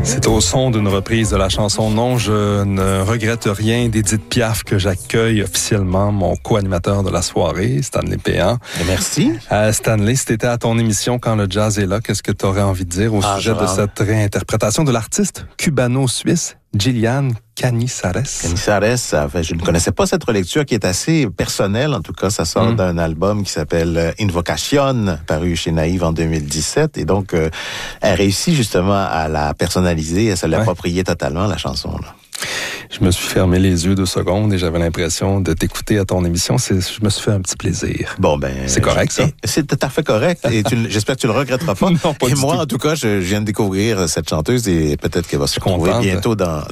C'est au son d'une reprise de la chanson « Non, je ne regrette rien » d'Édith Piaf que j'accueille officiellement mon co-animateur de la soirée, Stanley Péan. Merci. Stanley, si tu étais à ton émission Quand le jazz est là, qu'est-ce que tu aurais envie de dire au sujet de cette réinterprétation de l'artiste cubano-suisse Gillian Canizares? Canizares, je ne connaissais pas cette relecture qui est assez personnelle. En tout cas, ça sort d'un album qui s'appelle Invocation, paru chez Naïve en 2017. Et donc, elle réussit justement à la personnaliser, à se l'approprier totalement, la chanson, là. Je me suis fermé les yeux 2 secondes et j'avais l'impression de t'écouter à ton émission. Je me suis fait un petit plaisir. Bon, ben. C'est correct, ça? C'est tout à fait correct. Et j'espère que tu le regretteras pas. Non, pas et du moi, tout. En tout cas, je viens de découvrir cette chanteuse et peut-être qu'elle va se retrouver bientôt dans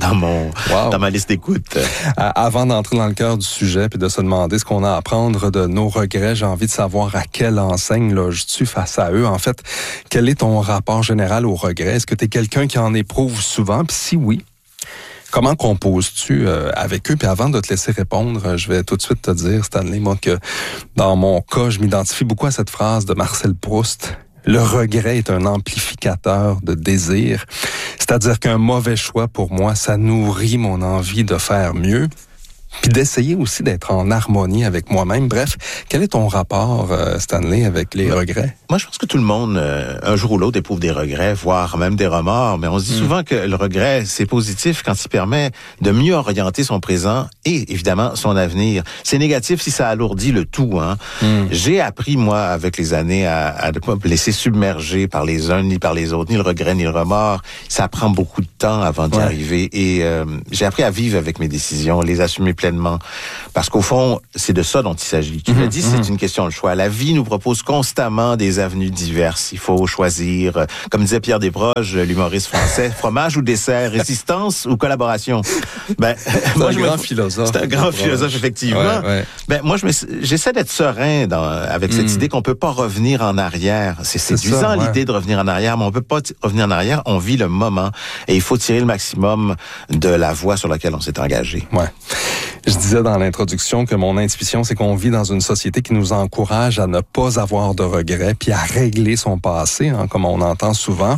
ma liste d'écoute. Avant d'entrer dans le cœur du sujet puis de se demander ce qu'on a à apprendre de nos regrets, j'ai envie de savoir à quelle enseigne loges-tu face à eux. En fait, quel est ton rapport général aux regrets? Est-ce que tu es quelqu'un qui en éprouve souvent? Puis si oui, comment composes-tu avec eux? Puis avant de te laisser répondre, je vais tout de suite te dire, Stanley, moi, que dans mon cas, je m'identifie beaucoup à cette phrase de Marcel Proust. Le regret est un amplificateur de désir. C'est-à-dire qu'un mauvais choix, pour moi, ça nourrit mon envie de faire mieux. Puis d'essayer aussi d'être en harmonie avec moi-même. Bref, quel est ton rapport, Stanley, avec les regrets? Moi, je pense que tout le monde, un jour ou l'autre, éprouve des regrets, voire même des remords. Mais on se dit souvent que le regret, c'est positif quand il permet de mieux orienter son présent et, évidemment, son avenir. C'est négatif si ça alourdit le tout, hein. J'ai appris, moi, avec les années, à ne pas me laisser submerger par les uns ni par les autres, ni le regret, ni le remords. Ça prend beaucoup de temps avant d'y arriver. Et j'ai appris à vivre avec mes décisions, les assumer pleinement. Parce qu'au fond, c'est de ça dont il s'agit. Tu l'as dit, c'est une question de choix. La vie nous propose constamment des avenues diverses. Il faut choisir, comme disait Pierre Desproges, l'humoriste français, fromage ou dessert, résistance ou collaboration. Ben, c'est un grand philosophe. C'est un grand philosophe, effectivement. Ben, moi, j'essaie d'être serein avec cette idée qu'on peut pas revenir en arrière. C'est séduisant, l'idée de revenir en arrière, mais on peut pas revenir en arrière. On vit le moment et il faut tirer le maximum de la voie sur laquelle on s'est engagé. Ouais. Je disais dans l'introduction que mon intuition, c'est qu'on vit dans une société qui nous encourage à ne pas avoir de regrets puis à régler son passé, hein, comme on entend souvent.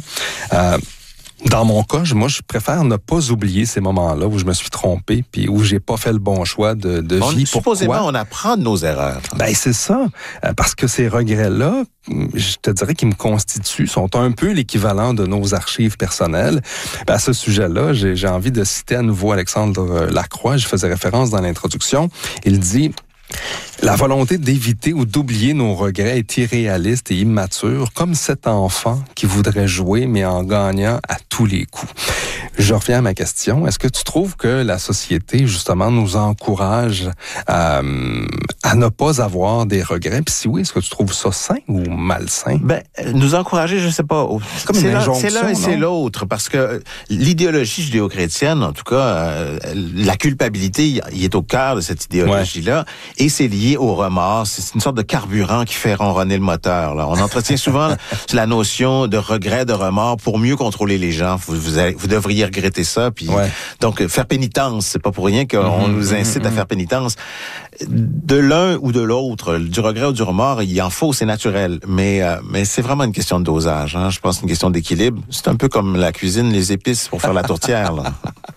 Dans mon cas, moi, je préfère ne pas oublier ces moments-là où je me suis trompé puis où j'ai pas fait le bon choix de vie. Supposément, on apprend de nos erreurs. Ben, c'est ça. Parce que ces regrets-là, je te dirais qu'ils me constituent, sont un peu l'équivalent de nos archives personnelles. Ben, à ce sujet-là, j'ai envie de citer à nouveau Alexandre Lacroix. Je faisais référence dans l'introduction. Il dit: la volonté d'éviter ou d'oublier nos regrets est irréaliste et immature, comme cet enfant qui voudrait jouer, mais en gagnant à tous les coups. Je reviens à ma question. Est-ce que tu trouves que la société, justement, nous encourage à ne pas avoir des regrets? Puis si oui, est-ce que tu trouves ça sain ou malsain? Ben, nous encourager, je sais pas. Comme une injonction, c'est l'un et c'est l'autre, parce que l'idéologie judéo-chrétienne, en tout cas, la culpabilité, il est au cœur de cette idéologie-là, et c'est lié au remords. C'est une sorte de carburant qui fait ronronner le moteur, là. On entretient souvent la notion de regret, de remords pour mieux contrôler les gens. Vous devriez regretter ça, puis donc faire pénitence, c'est pas pour rien qu'on nous incite à faire pénitence. De l'un ou de l'autre, du regret ou du remords, il en faut, c'est naturel, mais c'est vraiment une question de dosage, hein. Je pense que c'est une question d'équilibre. C'est un peu comme la cuisine, les épices pour faire la tourtière, là.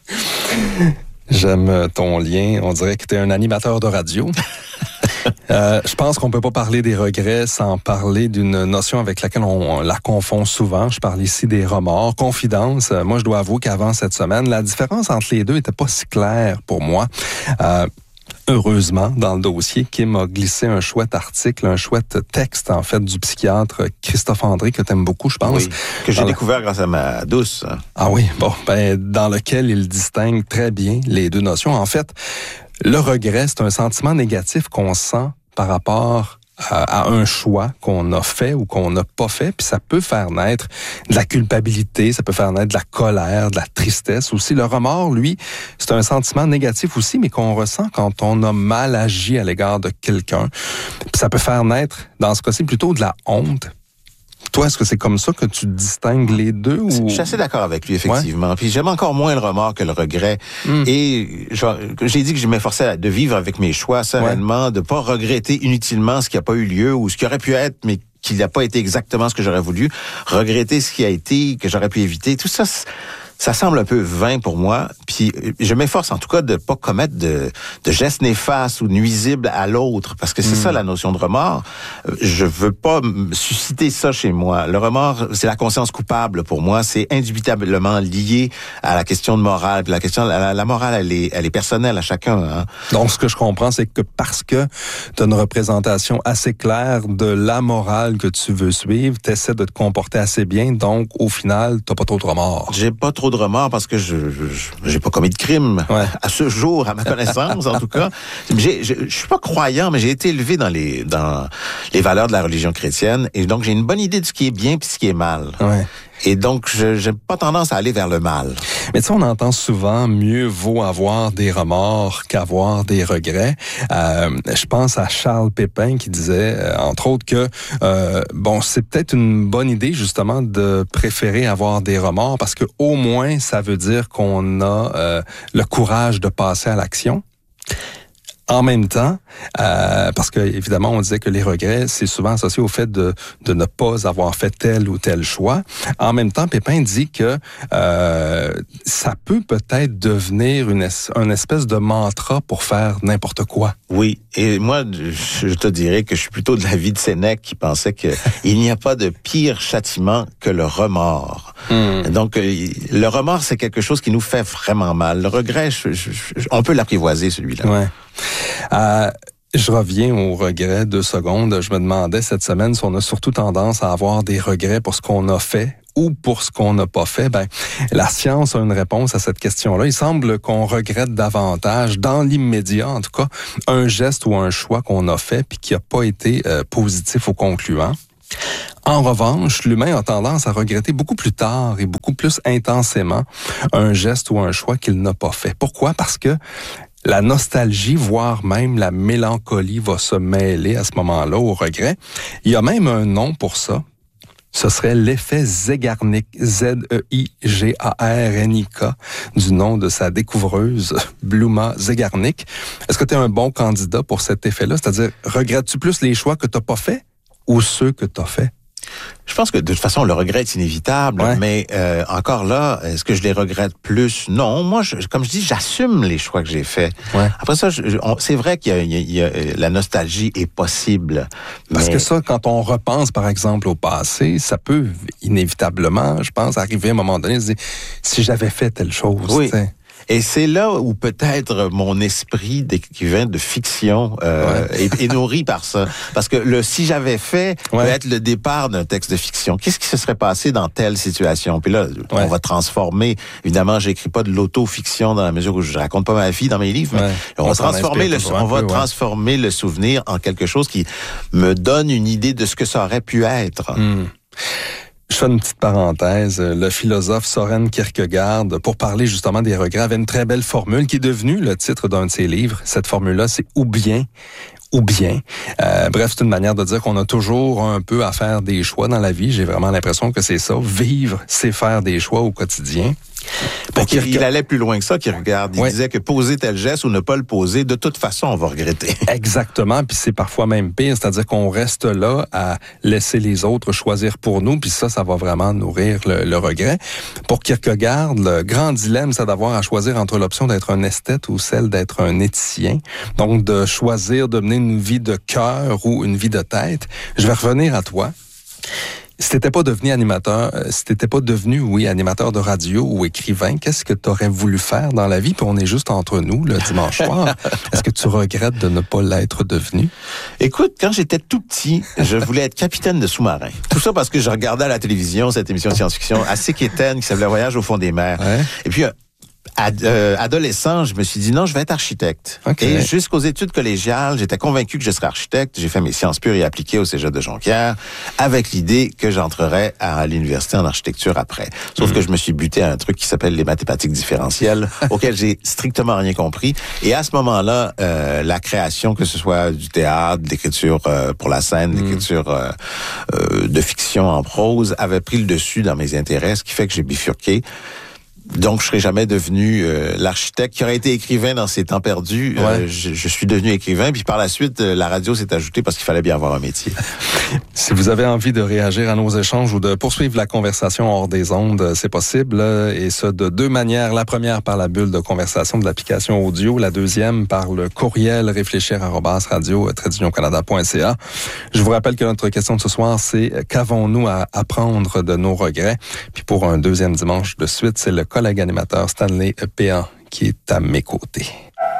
J'aime ton lien. On dirait que tu es un animateur de radio. Je pense qu'on peut pas parler des regrets sans parler d'une notion avec laquelle on la confond souvent. Je parle ici des remords. Confidence. Moi, je dois avouer qu'avant cette semaine, la différence entre les deux était pas si claire pour moi. Heureusement, dans le dossier, Kim a glissé un chouette article, un chouette texte, en fait, du psychiatre Christophe André, que t'aimes beaucoup, je pense. Oui, que j'ai découvert grâce à ma douce. Ah oui, bon, dans lequel il distingue très bien les deux notions. En fait, le regret, c'est un sentiment négatif qu'on sent par rapport à un choix qu'on a fait ou qu'on n'a pas fait, puis ça peut faire naître de la culpabilité, ça peut faire naître de la colère, de la tristesse aussi. Le remords, lui, c'est un sentiment négatif aussi, mais qu'on ressent quand on a mal agi à l'égard de quelqu'un. Puis ça peut faire naître, dans ce cas-ci, plutôt de la honte. Toi, est-ce que c'est comme ça que tu distingues les deux? Ou... Je suis assez d'accord avec lui, effectivement. Ouais. Puis j'aime encore moins le remords que le regret. Et j'ai dit que je m'efforçais de vivre avec mes choix sereinement, de pas regretter inutilement ce qui n'a pas eu lieu ou ce qui aurait pu être, mais qui n'a pas été exactement ce que j'aurais voulu, regretter ce qui a été, que j'aurais pu éviter. Tout ça, ça semble un peu vain pour moi. Puis je m'efforce en tout cas de pas commettre de gestes néfastes ou nuisibles à l'autre, parce que c'est ça la notion de remords. Je veux pas susciter ça chez moi. Le remords, c'est la conscience coupable pour moi. C'est indubitablement lié à la question de morale. Puis la morale, elle est personnelle à chacun. Hein. Donc, ce que je comprends, c'est que parce que tu as une représentation assez claire de la morale que tu veux suivre, tu essaies de te comporter assez bien. Donc, au final, tu n'as pas trop de remords. J'ai pas trop de remords parce que j'ai pas commis de crime à ce jour, à ma connaissance en tout cas. Je suis pas croyant, mais j'ai été élevé dans les valeurs de la religion chrétienne et donc j'ai une bonne idée de ce qui est bien puis ce qui est mal. Ouais. Et donc, j'ai pas tendance à aller vers le mal. Mais tu sais, on entend souvent mieux vaut avoir des remords qu'avoir des regrets. Je pense à Charles Pépin qui disait, entre autres, que c'est peut-être une bonne idée justement de préférer avoir des remords parce que au moins ça veut dire qu'on a le courage de passer à l'action. En même temps, parce que évidemment, on disait que les regrets, c'est souvent associé au fait de ne pas avoir fait tel ou tel choix. En même temps, Pépin dit que ça peut peut-être devenir une espèce de mantra pour faire n'importe quoi. Oui, et moi, je te dirais que je suis plutôt de l'avis de Sénèque qui pensait que il n'y a pas de pire châtiment que le remords. Donc, le remords, c'est quelque chose qui nous fait vraiment mal. Le regret, on peut l'apprivoiser, celui-là. Ouais. Je reviens au regret 2 secondes. Je me demandais cette semaine si on a surtout tendance à avoir des regrets pour ce qu'on a fait ou pour ce qu'on n'a pas fait. La science a une réponse à cette question-là. Il semble qu'on regrette davantage, dans l'immédiat en tout cas, un geste ou un choix qu'on a fait puis qui n'a pas été positif ou concluant. En revanche, l'humain a tendance à regretter beaucoup plus tard et beaucoup plus intensément un geste ou un choix qu'il n'a pas fait. Pourquoi? Parce que la nostalgie, voire même la mélancolie va se mêler à ce moment-là au regret. Il y a même un nom pour ça. Ce serait l'effet Zeigarnik, Z-E-I-G-A-R-N-I-K, du nom de sa découvreuse, Bluma Zeigarnik. Est-ce que tu es un bon candidat pour cet effet-là? C'est-à-dire, regrettes-tu plus les choix que tu n'as pas faits ou ceux que tu as faits? Je pense que de toute façon, le regret est inévitable, mais encore là, est-ce que je les regrette plus? Non, moi, comme je dis, j'assume les choix que j'ai faits. Ouais. Après ça, c'est vrai la nostalgie est possible. Parce que ça, quand on repense, par exemple, au passé, ça peut inévitablement, je pense, arriver à un moment donné, se dire, si j'avais fait telle chose, oui. Et c'est là où peut-être mon esprit d'écrivain de fiction est nourri par ça. Parce que le « si j'avais fait » peut être le départ d'un texte de fiction. Qu'est-ce qui se serait passé dans telle situation? Puis là, on va transformer. Évidemment, j'écris pas de l'auto-fiction dans la mesure où je raconte pas ma vie dans mes livres, mais on va transformer le souvenir en quelque chose qui me donne une idée de ce que ça aurait pu être. Je fais une petite parenthèse. Le philosophe Søren Kierkegaard, pour parler justement des regrets, avait une très belle formule qui est devenue le titre d'un de ses livres. Cette formule-là, c'est « ou bien ». Bref, c'est une manière de dire qu'on a toujours un peu à faire des choix dans la vie. J'ai vraiment l'impression que c'est ça. Vivre, c'est faire des choix au quotidien. Il allait plus loin que ça, Kierkegaard. Il disait que poser tel geste ou ne pas le poser, de toute façon, on va regretter. Exactement, puis c'est parfois même pire, c'est-à-dire qu'on reste là à laisser les autres choisir pour nous, puis ça va vraiment nourrir le regret. Pour Kierkegaard, le grand dilemme, c'est d'avoir à choisir entre l'option d'être un esthète ou celle d'être un éthicien. Donc, de choisir de mener une vie de cœur ou une vie de tête. Je vais revenir à toi. Si t'étais pas devenu animateur de radio ou écrivain, qu'est-ce que tu aurais voulu faire dans la vie? Puis on est juste entre nous le dimanche soir. Est-ce que tu regrettes de ne pas l'être devenu? Écoute, quand j'étais tout petit, je voulais être capitaine de sous-marin. Tout ça parce que je regardais à la télévision cette émission de science-fiction assez quétaine qui s'appelait Voyage au fond des mers. Ouais. Et puis adolescent, je me suis dit non, je vais être architecte. Okay. Et jusqu'aux études collégiales, j'étais convaincu que je serais architecte. J'ai fait mes sciences pures et appliquées au Cégep de Jonquière avec l'idée que j'entrerais à l'université en architecture après. Sauf que je me suis buté à un truc qui s'appelle les mathématiques différentielles, auquel j'ai strictement rien compris. Et à ce moment-là, la création, que ce soit du théâtre, de l'écriture pour la scène, de l'écriture de fiction en prose, avait pris le dessus dans mes intérêts, ce qui fait que j'ai bifurqué. Donc, je serais jamais devenu l'architecte qui aurait été écrivain dans ses temps perdus. Ouais. Je suis devenu écrivain, puis par la suite, la radio s'est ajoutée parce qu'il fallait bien avoir un métier. Si vous avez envie de réagir à nos échanges ou de poursuivre la conversation hors des ondes, c'est possible, et ce de deux manières. La première par la bulle de conversation de l'application audio, la deuxième par le courriel réfléchir@radio-canada.ca. Je vous rappelle que notre question de ce soir, c'est qu'avons-nous à apprendre de nos regrets? Puis pour un deuxième dimanche de suite, c'est le collègue animateur Stanley Péan qui est à mes côtés.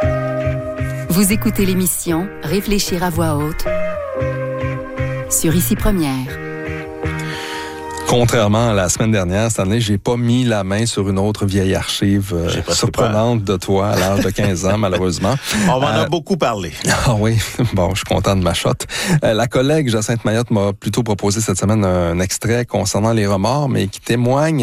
Vous écoutez l'émission Réfléchir à voix haute sur Ici Première. Contrairement à la semaine dernière, Stanley, j'ai pas mis la main sur une autre vieille archive surprenante de toi à l'âge de 15 ans, malheureusement. On m'en a beaucoup parlé. Ah oui, bon, je suis content de ma shot. La collègue Jacinthe Mayotte m'a plutôt proposé cette semaine un extrait concernant les remords, mais qui témoigne,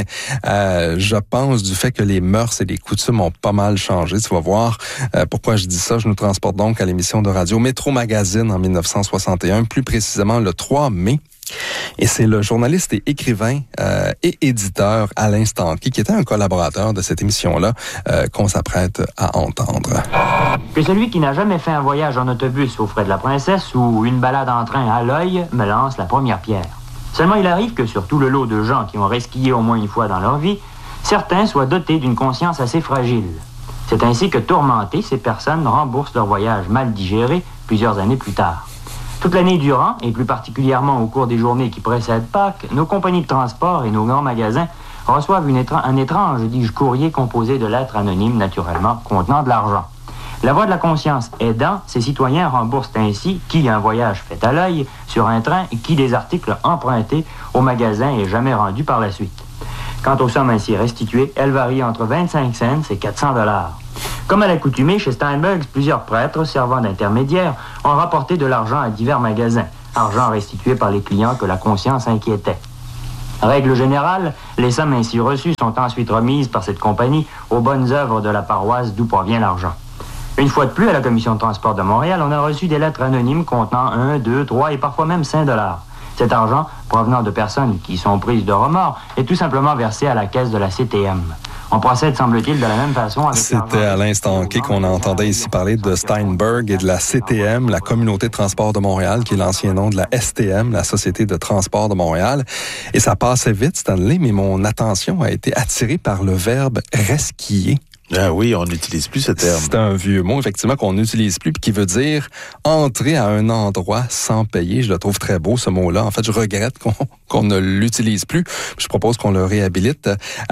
je pense, du fait que les mœurs et les coutumes ont pas mal changé. Tu vas voir pourquoi je dis ça. Je nous transporte donc à l'émission de radio Métro Magazine en 1961, plus précisément le 3 mai. Et c'est le journaliste et écrivain et éditeur Alain Stanky, qui était un collaborateur de cette émission-là, qu'on s'apprête à entendre. Que celui qui n'a jamais fait un voyage en autobus aux frais de la princesse ou une balade en train à l'œil me lance la première pierre. Seulement il arrive que sur tout le lot de gens qui ont resquillé au moins une fois dans leur vie, certains soient dotés d'une conscience assez fragile. C'est ainsi que tourmentés, ces personnes remboursent leur voyage mal digéré plusieurs années plus tard. Toute l'année durant, et plus particulièrement au cours des journées qui précèdent Pâques, nos compagnies de transport et nos grands magasins reçoivent un étrange, dis-je, courrier composé de lettres anonymes, naturellement, contenant de l'argent. La voix de la conscience aidant, ces citoyens remboursent ainsi qui un voyage fait à l'œil sur un train et qui des articles empruntés au magasin et jamais rendus par la suite. Quant aux sommes ainsi restituées, elles varient entre 25 cents et 400 $. Comme à l'accoutumée, chez Steinbergs, plusieurs prêtres servant d'intermédiaires ont rapporté de l'argent à divers magasins, argent restitué par les clients que la conscience inquiétait. Règle générale, les sommes ainsi reçues sont ensuite remises par cette compagnie aux bonnes œuvres de la paroisse d'où provient l'argent. Une fois de plus, à la Commission de transport de Montréal, on a reçu des lettres anonymes contenant 1, 2, 3 et parfois même 5 $. Cet argent, provenant de personnes qui sont prises de remords, est tout simplement versé à la caisse de la CTM. On procède, semble-t-il, de la même façon avec... C'était à l'instant qu'on entendait ici parler de Steinberg et de la CTM, la Communauté de transport de Montréal, qui est l'ancien nom de la STM, la Société de transport de Montréal. Et ça passait vite, Stanley, mais mon attention a été attirée par le verbe « resquiller ». Ah oui, on n'utilise plus ce terme. C'est un vieux mot, effectivement, qu'on n'utilise plus, puis qui veut dire entrer à un endroit sans payer. Je le trouve très beau, ce mot-là. En fait, je regrette qu'on ne l'utilise plus. Je propose qu'on le réhabilite.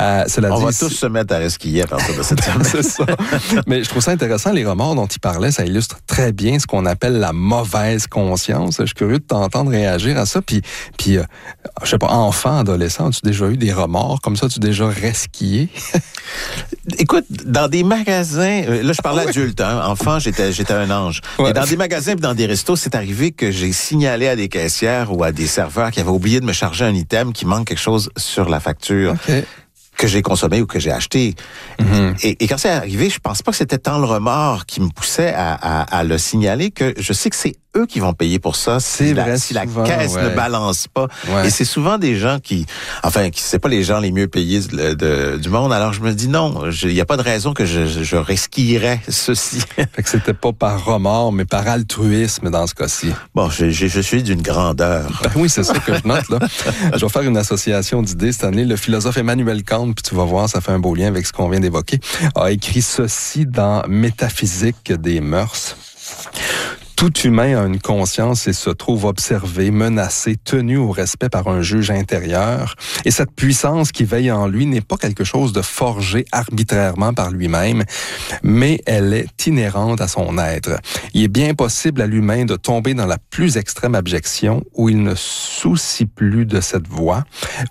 On va tous se mettre à resquiller à partir de cette terme. C'est ça. Mais je trouve ça intéressant, les remords dont il parlait, ça illustre très bien ce qu'on appelle la mauvaise conscience. Je suis curieux de t'entendre réagir à ça. Puis je sais pas, enfant, adolescent, as-tu déjà eu des remords comme ça? As-tu déjà resquillé? Écoute, dans des magasins, là je parlais adulte, hein, enfant j'étais un ange. Ouais. Et dans des magasins et dans des restos, c'est arrivé que j'ai signalé à des caissières ou à des serveurs qui avaient oublié de me charger un item, qui manque quelque chose sur la facture. Okay. Que j'ai consommé ou que j'ai acheté. Mm-hmm. Et quand c'est arrivé, je pense pas que c'était tant le remords qui me poussait à le signaler que je sais que c'est eux qui vont payer pour ça si la caisse ne balance pas. Ouais. Et c'est souvent des gens c'est pas les gens les mieux payés du monde. Alors je me dis non, il y a pas de raison que je resquillerais ceci. Fait que c'était pas par remords, mais par altruisme dans ce cas-ci. Bon, je suis d'une grandeur. Ben oui, c'est ça que je note, là. Je vais faire une association d'idées cette année. Le philosophe Emmanuel Kant, puis tu vas voir, ça fait un beau lien avec ce qu'on vient d'évoquer, a écrit ceci dans Métaphysique des mœurs. Tout humain a une conscience et se trouve observé, menacé, tenu au respect par un juge intérieur. Et cette puissance qui veille en lui n'est pas quelque chose de forgé arbitrairement par lui-même, mais elle est inhérente à son être. Il est bien possible à l'humain de tomber dans la plus extrême abjection où il ne se soucie plus de cette voie,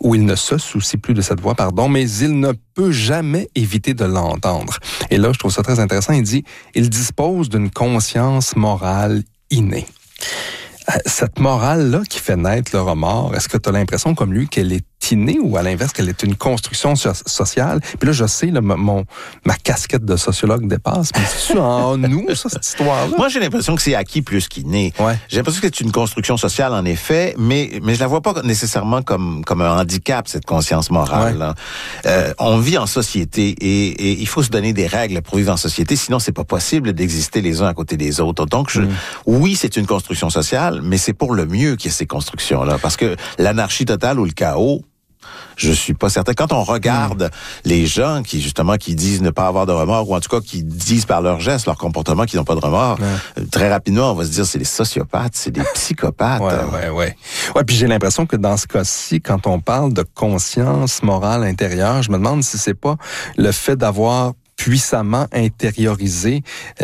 mais il ne peut jamais éviter de l'entendre. Et là, je trouve ça très intéressant. Il dit, il dispose d'une conscience morale innée. Cette morale-là qui fait naître le remords, est-ce que tu as l'impression, comme lui, qu'elle est innée ou à l'inverse qu'elle est une construction sociale? Puis là, je sais, là, ma casquette de sociologue dépasse, mais c'est-tu en nous, ça, cette histoire-là? Moi, j'ai l'impression que c'est acquis plus qu'inné. Ouais. J'ai l'impression que c'est une construction sociale, en effet, mais je la vois pas nécessairement comme un handicap, cette conscience morale. Là. On vit en société et il faut se donner des règles pour vivre en société, sinon c'est pas possible d'exister les uns à côté des autres. Donc, oui, c'est une construction sociale, mais c'est pour le mieux qu'il y ait ces constructions-là, parce que l'anarchie totale ou le chaos, je suis pas certain. Quand on regarde les gens qui disent ne pas avoir de remords, ou en tout cas qui disent par leurs gestes, leur comportement qu'ils n'ont pas de remords, très rapidement, on va se dire c'est des sociopathes, c'est des psychopathes. Ouais, puis j'ai l'impression que dans ce cas-ci, quand on parle de conscience morale intérieure, je me demande si c'est pas le fait d'avoir puissamment intériorisé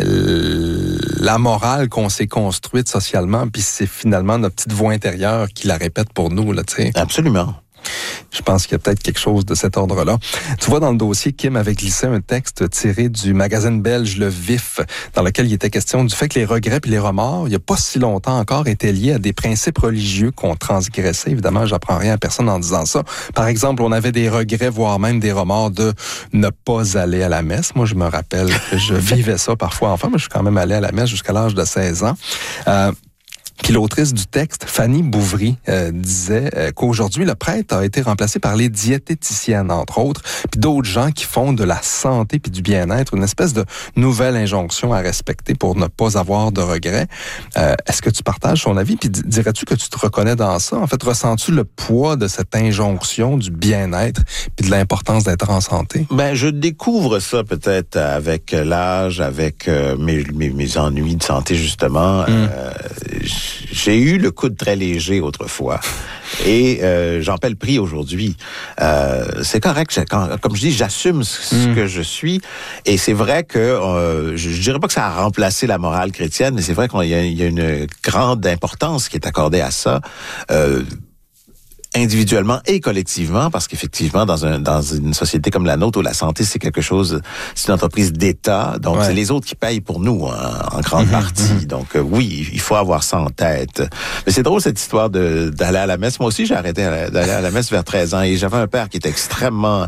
la morale qu'on s'est construite socialement, puis c'est finalement notre petite voix intérieure qui la répète pour nous, là, tu sais. Absolument. Je pense qu'il y a peut-être quelque chose de cet ordre-là. Tu vois, dans le dossier, Kim avait glissé un texte tiré du magazine belge Le Vif, dans lequel il était question du fait que les regrets et les remords, il n'y a pas si longtemps encore, étaient liés à des principes religieux qu'on transgressait. Évidemment, j'apprends rien à personne en disant ça. Par exemple, on avait des regrets, voire même des remords de ne pas aller à la messe. Moi, je me rappelle que je vivais ça parfois enfant, mais je suis quand même allé à la messe jusqu'à l'âge de 16 ans. Puis l'autrice du texte, Fanny Bouvry, disait qu'aujourd'hui, le prêtre a été remplacé par les diététiciennes, entre autres, puis d'autres gens qui font de la santé puis du bien-être une espèce de nouvelle injonction à respecter pour ne pas avoir de regrets. Est-ce que tu partages son avis? Puis dirais-tu que tu te reconnais dans ça? En fait, ressens-tu le poids de cette injonction du bien-être puis de l'importance d'être en santé? Ben, je découvre ça peut-être avec l'âge, avec mes ennuis de santé, justement. J'ai eu le coude très léger autrefois et j'en paie le prix aujourd'hui. C'est correct, comme je dis, j'assume ce que je suis et c'est vrai que je dirais pas que ça a remplacé la morale chrétienne, mais c'est vrai qu'il y a une grande importance qui est accordée à ça. Individuellement et collectivement, parce qu'effectivement, dans une société comme la nôtre où la santé, c'est quelque chose, c'est une entreprise d'État, donc c'est les autres qui payent pour nous, en grande partie. Donc oui, il faut avoir ça en tête. Mais c'est drôle, cette histoire d'aller à la messe. Moi aussi, j'ai arrêté d'aller à la messe vers 13 ans et j'avais un père qui était extrêmement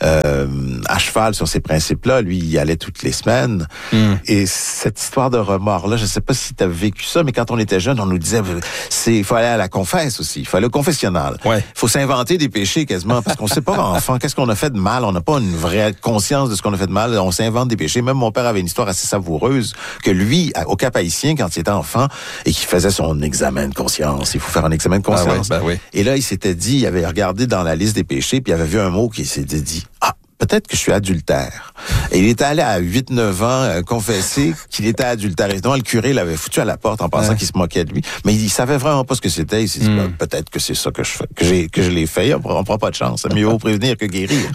à cheval sur ces principes-là. Lui, il y allait toutes les semaines. Et cette histoire de remords-là, je sais pas si tu as vécu ça, mais quand on était jeune, on nous disait, il faut aller à la confesse aussi, il faut aller au confessionnal. Il faut s'inventer des péchés quasiment, parce qu'on sait pas, enfant, qu'est-ce qu'on a fait de mal. On n'a pas une vraie conscience de ce qu'on a fait de mal. On s'invente des péchés. Même mon père avait une histoire assez savoureuse que lui, au Cap-Haïtien, quand il était enfant, et qu'il faisait son examen de conscience. Il faut faire un examen de conscience. Et là, il s'était dit, il avait regardé dans la liste des péchés, puis il avait vu un mot qui s'était dit, peut-être que je suis adultère. Et il était allé à 8-9 ans confesser qu'il était adultère. Et donc, le curé l'avait foutu à la porte en pensant qu'il se moquait de lui. Mais il savait vraiment pas ce que c'était. Il s'est dit, peut-être que c'est ça que je fais, que je l'ai fait. On prend pas de chance. Mieux vaut prévenir que guérir.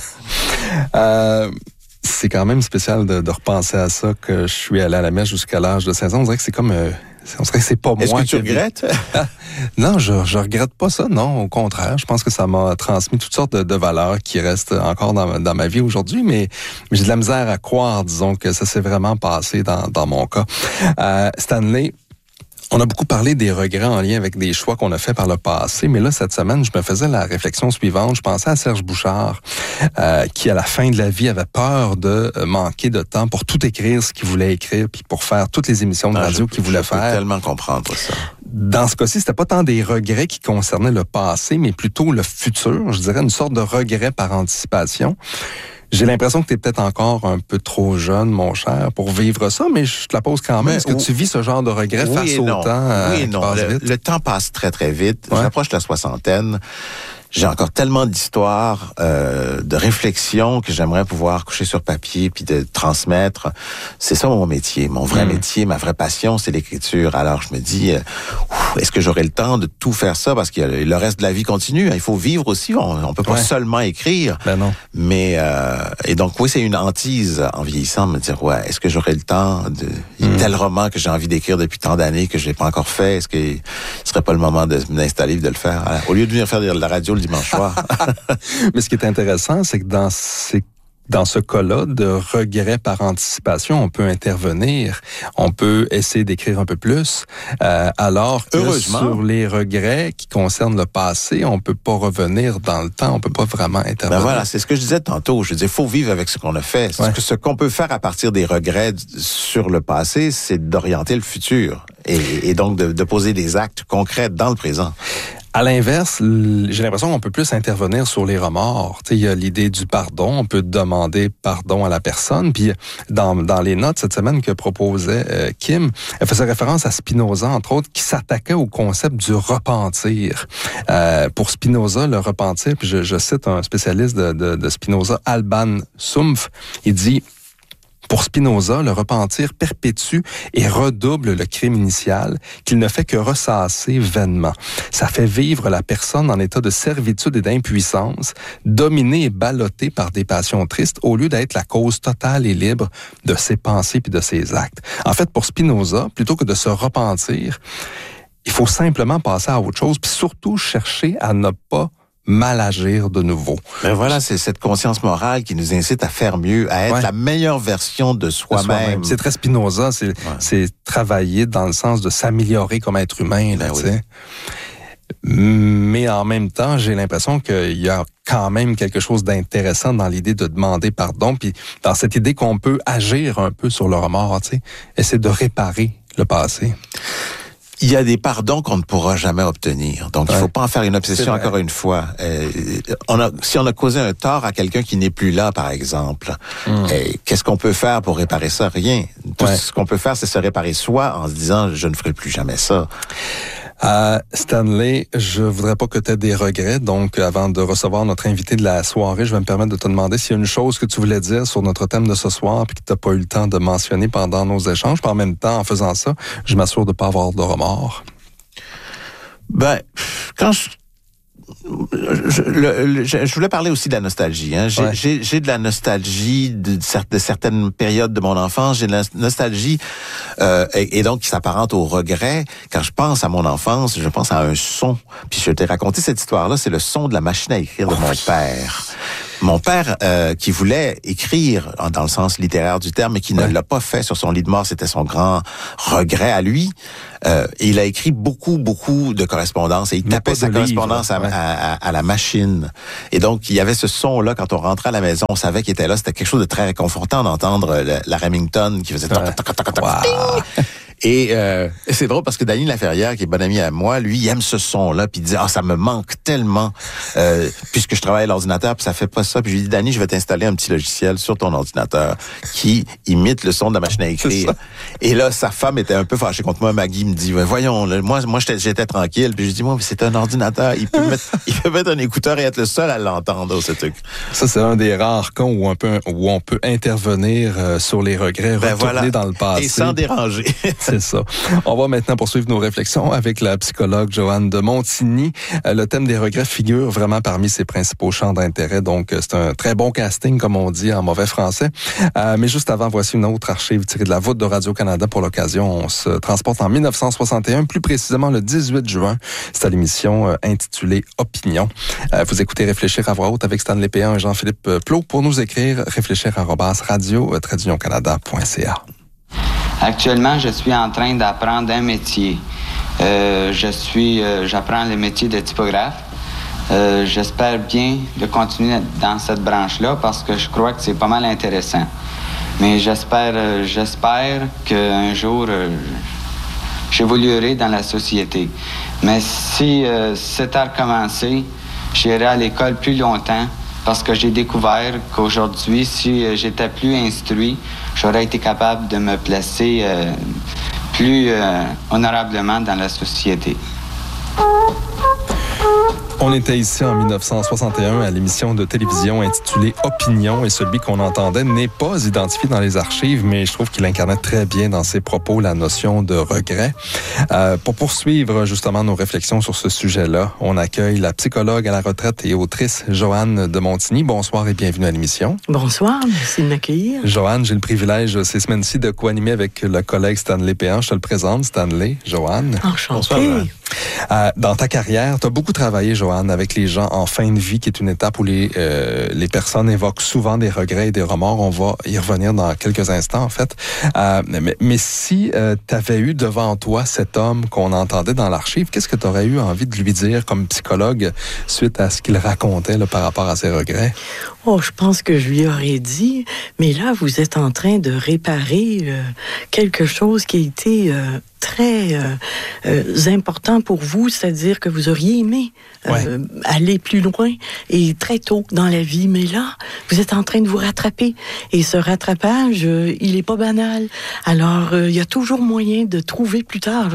C'est quand même spécial de repenser à ça, que je suis allé à la messe jusqu'à l'âge de 16 ans. On dirait que c'est comme... on dirait que c'est pas moi. Est-ce que tu regrettes? Non, je regrette pas ça, non. Au contraire, je pense que ça m'a transmis toutes sortes de valeurs qui restent encore dans ma vie aujourd'hui, mais j'ai de la misère à croire, disons, que ça s'est vraiment passé dans mon cas. Stanley, on a beaucoup parlé des regrets en lien avec des choix qu'on a faits par le passé, mais là, cette semaine, je me faisais la réflexion suivante. Je pensais à Serge Bouchard, qui, à la fin de la vie, avait peur de manquer de temps pour tout écrire ce qu'il voulait écrire, puis pour faire toutes les émissions de radio qu'il voulait faire. Je peux tellement comprendre ça. Dans ce cas-ci, c'était pas tant des regrets qui concernaient le passé, mais plutôt le futur. Je dirais une sorte de regret par anticipation. J'ai l'impression que tu es peut-être encore un peu trop jeune, mon cher, pour vivre ça, mais je te la pose quand même. Est-ce que tu vis ce genre de regret face au temps? Oui et non. Le temps passe très, très vite. J'approche la soixantaine. J'ai encore tellement d'histoires, de réflexions que j'aimerais pouvoir coucher sur papier puis de transmettre. C'est ça mon métier, mon vrai métier, ma vraie passion, c'est l'écriture. Alors je me dis, est-ce que j'aurai le temps de tout faire ça? Parce que le reste de la vie continue. Il faut vivre aussi. On peut pas seulement écrire. Ben non. Mais et donc oui, c'est une hantise en vieillissant de me dire est-ce que j'aurai le temps de tel roman que j'ai envie d'écrire depuis tant d'années que je l'ai pas encore fait? Est-ce que ce serait pas le moment de m'installer et de le faire? Alors, au lieu de venir faire de la radio le dimanche soir. Mais ce qui est intéressant, c'est que dans ces dans ce cas-là de regret par anticipation, on peut intervenir, on peut essayer d'écrire un peu plus, alors que sur les regrets qui concernent le passé, on peut pas revenir dans le temps, on peut pas vraiment intervenir. Ben voilà, c'est ce que je disais tantôt. Je disais, faut vivre avec ce qu'on a fait. Ouais. Ce qu'on peut faire à partir des regrets sur le passé, c'est d'orienter le futur et donc de poser des actes concrets dans le présent. À l'inverse, j'ai l'impression qu'on peut plus intervenir sur les remords. Tu sais, il y a l'idée du pardon. On peut demander pardon à la personne. Puis dans les notes cette semaine que proposait Kim, elle faisait référence à Spinoza, entre autres, qui s'attaquait au concept du repentir. Pour Spinoza, le repentir, puis je cite un spécialiste de Spinoza, Alban Sumpf, il dit... Pour Spinoza, le repentir perpétue et redouble le crime initial qu'il ne fait que ressasser vainement. Ça fait vivre la personne en état de servitude et d'impuissance, dominée et ballottée par des passions tristes, au lieu d'être la cause totale et libre de ses pensées puis de ses actes. En fait, pour Spinoza, plutôt que de se repentir, il faut simplement passer à autre chose, puis surtout chercher à ne pas mal agir de nouveau. Ben voilà, c'est cette conscience morale qui nous incite à faire mieux, à être la meilleure version de soi-même. C'est très Spinoza, c'est travailler dans le sens de s'améliorer comme être humain, là, tu sais. Mais en même temps, j'ai l'impression qu'il y a quand même quelque chose d'intéressant dans l'idée de demander pardon, puis dans cette idée qu'on peut agir un peu sur le remords, tu sais, essayer de réparer le passé. Il y a des pardons qu'on ne pourra jamais obtenir. Donc, il faut pas en faire une obsession encore une fois. Si on a causé un tort à quelqu'un qui n'est plus là, par exemple, qu'est-ce qu'on peut faire pour réparer ça? Rien. Tout ce qu'on peut faire, c'est se réparer soi en se disant, je ne ferai plus jamais ça. Stanley, je voudrais pas que tu aies des regrets, donc avant de recevoir notre invité de la soirée, je vais me permettre de te demander s'il y a une chose que tu voulais dire sur notre thème de ce soir puis que tu n'as pas eu le temps de mentionner pendant nos échanges. Puis en même temps, en faisant ça, je m'assure de pas avoir de remords. Ben, quand je voulais parler aussi de la nostalgie. Hein. J'ai de la nostalgie de certaines périodes de mon enfance. J'ai de la nostalgie et donc qui s'apparente au regret. Quand je pense à mon enfance, je pense à un son. Puis je t'ai raconté cette histoire-là, c'est le son de la machine à écrire de mon père. Mon père, qui voulait écrire dans le sens littéraire du terme, mais qui ne l'a pas fait sur son lit de mort, c'était son grand regret à lui. Et il a écrit beaucoup de correspondances et il tapait sa correspondance à la machine. Et donc, il y avait ce son-là, quand on rentrait à la maison, on savait qu'il était là. C'était quelque chose de très réconfortant d'entendre la Remington qui faisait Et c'est drôle parce que Danny Laferrière, qui est bon ami à moi, lui, il aime ce son-là, puis il dit « Ah, ça me manque tellement puisque je travaille à l'ordinateur, puis ça fait pas ça. » Puis je lui dis « Danny, je vais t'installer un petit logiciel sur ton ordinateur qui imite le son de la machine à écrire. » Et là, sa femme était un peu fâchée contre moi. Maggie me dit « Voyons, là, moi j'étais tranquille. » Puis je dis « Moi, mais c'est un ordinateur. Il peut mettre un écouteur et être le seul à l'entendre, ce truc. » Ça, c'est un des rares cas où on peut intervenir sur les regrets, retourner dans le passé. Et sans déranger. C'est ça. On va maintenant poursuivre nos réflexions avec la psychologue Joanne de Montigny. Le thème des regrets figure vraiment parmi ses principaux champs d'intérêt. Donc, c'est un très bon casting, comme on dit en mauvais français. Mais juste avant, voici une autre archive tirée de la voûte de Radio-Canada. Pour l'occasion, on se transporte en 1961, plus précisément le 18 juin. C'est à l'émission intitulée Opinion. Vous écoutez Réfléchir à voix haute avec Stanley Péan et Jean-Philippe Plot. Pour nous écrire, réfléchir@radio-canada.ca. Actuellement, je suis en train d'apprendre un métier. J'apprends le métier de typographe. J'espère bien de continuer dans cette branche-là parce que je crois que c'est pas mal intéressant. Mais j'espère qu'un jour, j'évoluerai dans la société. Mais si c'était à recommencer, j'irai à l'école plus longtemps parce que j'ai découvert qu'aujourd'hui, si j'étais plus instruit, j'aurais été capable de me placer plus honorablement dans la société. On était ici en 1961 à l'émission de télévision intitulée Opinion et celui qu'on entendait n'est pas identifié dans les archives, mais je trouve qu'il incarnait très bien dans ses propos la notion de regret. Pour poursuivre justement nos réflexions sur ce sujet-là, on accueille la psychologue à la retraite et autrice Joanne de Montigny. Bonsoir et bienvenue à l'émission. Bonsoir, merci de m'accueillir. Joanne, j'ai le privilège ces semaines-ci de co-animer avec le collègue Stanley Péan. Je te le présente, Stanley, Joanne. Enchanté. Bonsoir, Joanne. Dans ta carrière, tu as beaucoup travaillé, Joanne, Joanne, avec les gens en fin de vie, qui est une étape où les personnes évoquent souvent des regrets et des remords. On va y revenir dans quelques instants, en fait. Mais si tu avais eu devant toi cet homme qu'on entendait dans l'archive, qu'est-ce que tu aurais eu envie de lui dire comme psychologue suite à ce qu'il racontait là, par rapport à ses regrets? Oh, je pense que je lui aurais dit, mais là, vous êtes en train de réparer quelque chose qui a été très important pour vous, c'est-à-dire que vous auriez aimé aller plus loin et très tôt dans la vie, mais là, vous êtes en train de vous rattraper. Et ce rattrapage, il est pas banal. Alors, il y a toujours moyen de trouver plus tard.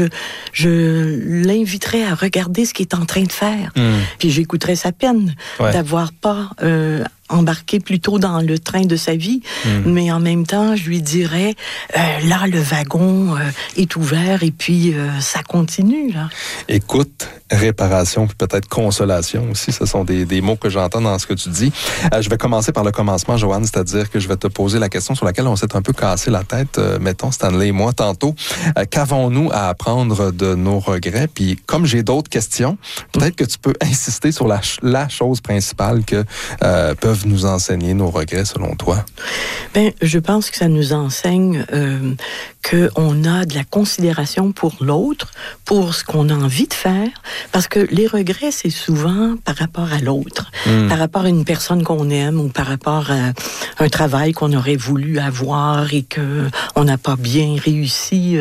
Je l'inviterais à regarder ce qu'il est en train de faire. Puis j'écouterais sa peine d'avoir pas embarqué plus tôt dans le train de sa vie, mais en même temps, je lui dirais, là, le wagon est ouvert et puis ça continue, là. Écoute, réparation, puis peut-être consolation aussi, ce sont des mots que j'entends dans ce que tu dis. Je vais commencer par le commencement, Joanne, c'est-à-dire que je vais te poser la question sur laquelle on s'est un peu cassé la tête, mettons, Stanley et moi, tantôt. Qu'avons-nous à apprendre de nos regrets? Puis comme j'ai d'autres questions, peut-être que tu peux insister sur la chose principale que peuvent nous enseigner nos regrets, selon toi? Bien, je pense que ça nous enseigne qu'on a de la considération pour l'autre, pour ce qu'on a envie de faire, parce que les regrets, c'est souvent par rapport à l'autre, par rapport à une personne qu'on aime ou par rapport à un travail qu'on aurait voulu avoir et qu'on n'a pas bien réussi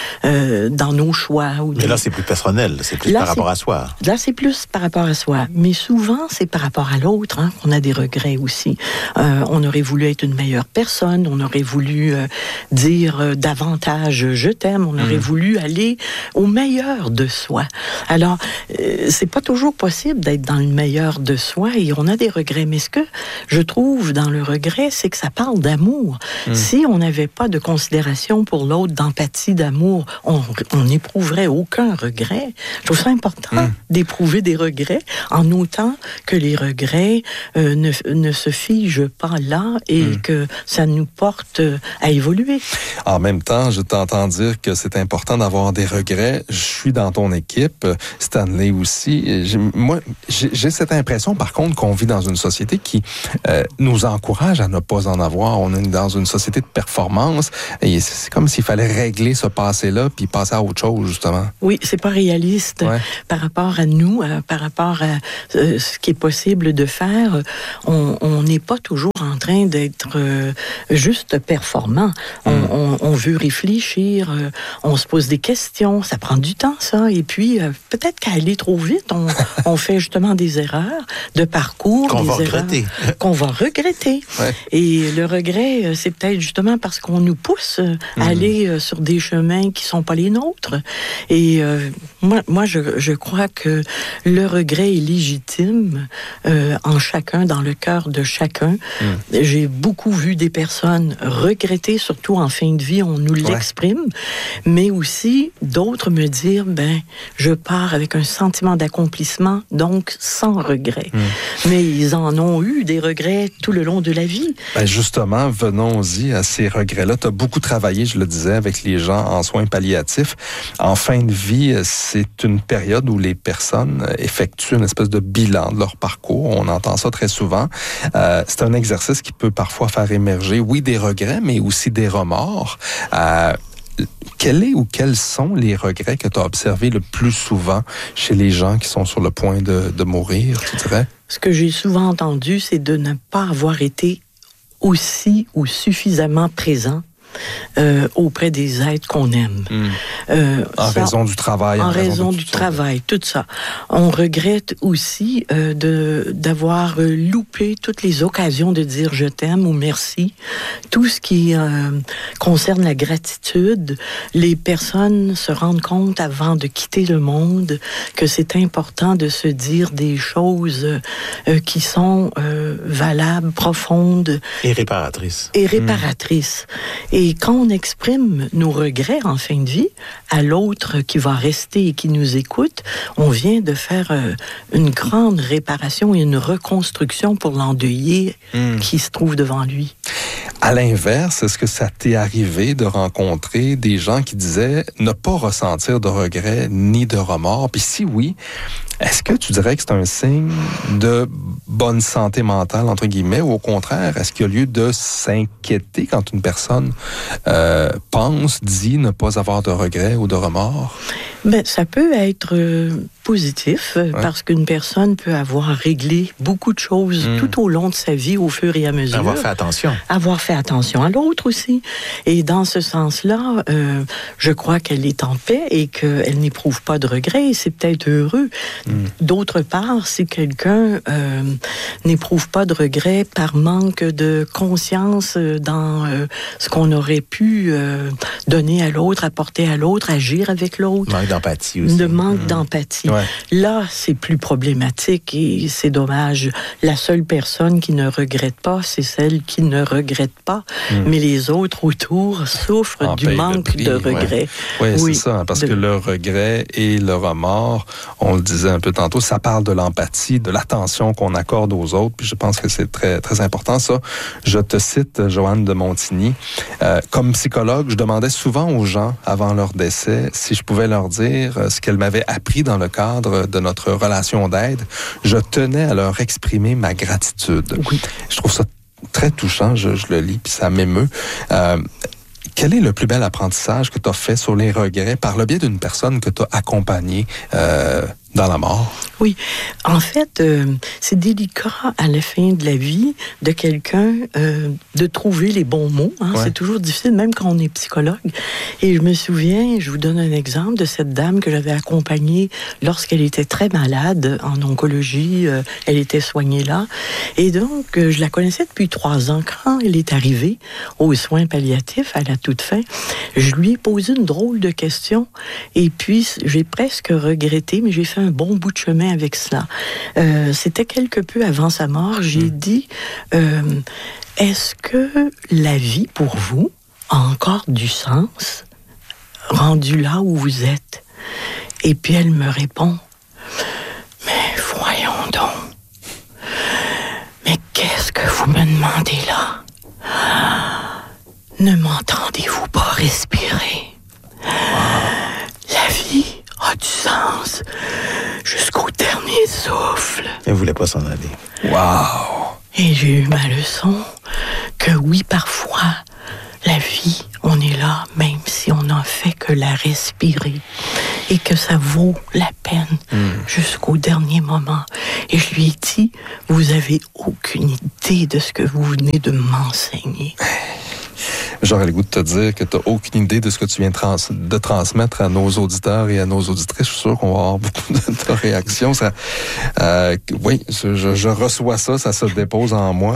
dans nos choix. Mais là, c'est plus personnel, c'est plus par rapport à soi. Là, c'est plus par rapport à soi. Mais souvent, c'est par rapport à l'autre qu'on a des regrets aussi. On aurait voulu être une meilleure personne, on aurait voulu dire davantage « je t'aime », on aurait voulu aller au meilleur de soi. Alors, c'est pas toujours possible d'être dans le meilleur de soi et on a des regrets. Mais ce que je trouve dans le regret, c'est que ça parle d'amour. Si on n'avait pas de considération pour l'autre, d'empathie, d'amour, on n'éprouverait aucun regret. Je trouve ça important d'éprouver des regrets en autant que les regrets ne se figent pas là et que ça nous porte à évoluer. En même temps, je t'entends dire que c'est important d'avoir des regrets. Je suis dans ton équipe, Stanley aussi. Moi, j'ai cette impression, par contre, qu'on vit dans une société qui nous encourage à ne pas en avoir. On est dans une société de performance et c'est comme s'il fallait régler ce passé-là puis passer à autre chose, justement. Oui, c'est pas réaliste par rapport à nous, par rapport à ce qui est possible de faire. On n'est pas toujours en train d'être juste performant. On veut réfléchir, on se pose des questions, ça prend du temps, ça. Et puis, peut-être qu'à aller trop vite, on fait justement des erreurs de parcours. Qu'on va regretter. Qu'on va regretter. Ouais. Et le regret, c'est peut-être justement parce qu'on nous pousse à aller sur des chemins qui sont pas les nôtres. Et moi, je crois que le regret est légitime en chacun, dans le cœur de chacun. J'ai beaucoup vu des personnes regretter, surtout en fin de vie, on nous l'exprime, mais aussi d'autres me dire, je pars avec un sentiment d'accomplissement, donc sans regret. Mais ils en ont eu des regrets tout le long de la vie. Justement, venons-y à ces regrets-là. Tu as beaucoup travaillé, je le disais, avec les gens en soins palliatifs. En fin de vie, c'est une période où les personnes effectuent une espèce de bilan de leur parcours. On entend ça très souvent. C'est un exercice qui peut parfois faire émerger, oui, des regrets, mais aussi des remords. Quels sont les regrets que tu as observés le plus souvent chez les gens qui sont sur le point de mourir, tu dirais? Ce que j'ai souvent entendu, c'est de ne pas avoir été aussi ou suffisamment présent auprès des êtres qu'on aime. Raison du travail. En raison du travail, tout ça. On regrette aussi d'avoir loupé toutes les occasions de dire je t'aime ou merci. Tout ce qui concerne la gratitude, les personnes se rendent compte avant de quitter le monde que c'est important de se dire des choses qui sont valables, profondes. Et réparatrices. Et quand on exprime nos regrets en fin de vie à l'autre qui va rester et qui nous écoute, on vient de faire une grande réparation et une reconstruction pour l'endeuillé qui se trouve devant lui. À l'inverse, est-ce que ça t'est arrivé de rencontrer des gens qui disaient ne pas ressentir de regrets ni de remords? Puis si oui, est-ce que tu dirais que c'est un signe de bonne santé mentale, entre guillemets, ou au contraire, est-ce qu'il y a lieu de s'inquiéter quand une personne dit ne pas avoir de regrets ou de remords? Ben, ça peut être positif parce qu'une personne peut avoir réglé beaucoup de choses tout au long de sa vie au fur et à mesure. Avoir fait attention. Avoir fait attention à l'autre aussi. Et dans ce sens-là, je crois qu'elle est en paix et qu'elle n'éprouve pas de regrets et c'est peut-être heureux. D'autre part, si quelqu'un n'éprouve pas de regrets par manque de conscience dans ce qu'on aurait pu donner à l'autre, apporter à l'autre, agir avec l'autre. Manque d'empathie aussi. De manque d'empathie. Ouais. Là, c'est plus problématique et c'est dommage. La seule personne qui ne regrette pas, c'est celle qui ne regrette pas. Mais les autres autour souffrent du manque de regret. Ouais. Oui, c'est ça. Parce que le regret et le remords, on le disait un peu tantôt, ça parle de l'empathie, de l'attention qu'on accorde aux autres. Puis je pense que c'est très, très important, ça. Je te cite, Joanne de Montigny. Comme psychologue, je demandais souvent aux gens, avant leur décès, si je pouvais leur dire ce qu'elles m'avaient appris dans le cadre de notre relation d'aide. Je tenais à leur exprimer ma gratitude. Oui. Je trouve ça très touchant. Je le lis, puis ça m'émeut. Quel est le plus bel apprentissage que tu as fait sur les regrets par le biais d'une personne que tu as accompagnée dans la mort? Oui. En fait, c'est délicat à la fin de la vie de quelqu'un de trouver les bons mots. Hein? Ouais. C'est toujours difficile, même quand on est psychologue. Et je me souviens, je vous donne un exemple de cette dame que j'avais accompagnée lorsqu'elle était très malade en oncologie. Elle était soignée là. Et donc, je la connaissais depuis 3 ans. Quand elle est arrivée aux soins palliatifs, à la toute fin, je lui ai posé une drôle de question. Et puis, j'ai presque regretté, mais j'ai fait un bon bout de chemin avec cela. C'était quelque peu avant sa mort. J'ai dit, est-ce que la vie, pour vous, a encore du sens, rendu là où vous êtes? Et puis elle me répond, mais voyons donc, mais qu'est-ce que vous me demandez là? Ne m'entendez-vous pas respirer? La vie a du sens jusqu'au dernier souffle. Elle ne voulait pas s'en aller. Wow! Et j'ai eu ma leçon que oui, parfois, la vie, on est là, même si on n'en fait que la respirer. Et que ça vaut la peine jusqu'au dernier moment. Et je lui ai dit, vous avez aucune idée de ce que vous venez de m'enseigner. J'aurais le goût de te dire que tu n'as aucune idée de ce que tu viens de transmettre à nos auditeurs et à nos auditrices. Je suis sûr qu'on va avoir beaucoup de réactions. Ça, oui, je reçois ça, ça se dépose en moi.